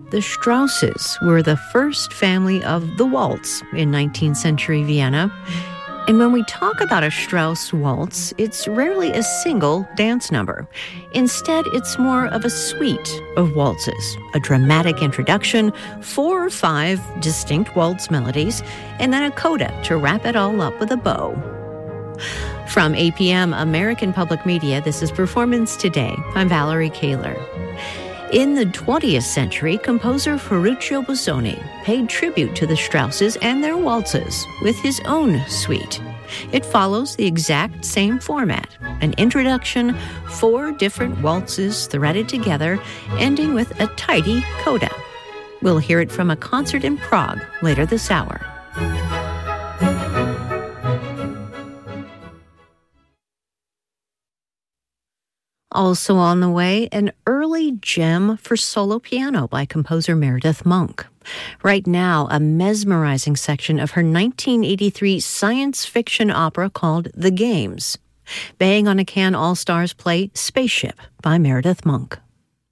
The Strausses were the first family of the waltz in 19th century Vienna. And when we talk about a Strauss waltz, it's rarely a single dance number. Instead, it's more of a suite of waltzes, a dramatic introduction, 4 or 5 distinct waltz melodies, and then a coda to wrap it all up with a bow. From APM American Public Media, this is Performance Today. I'm Valerie Kaler. In the 20th century, composer Ferruccio Busoni paid tribute to the Strausses and their waltzes with his own suite. It follows the exact same format, an introduction, 4 different waltzes threaded together, ending with a tidy coda. We'll hear it from a concert in Prague later this hour. Also on the way, an early gem for solo piano by composer Meredith Monk. Right now, a mesmerizing section of her 1983 science fiction opera called The Games. Bang on a Can All-Stars play Spaceship by Meredith Monk.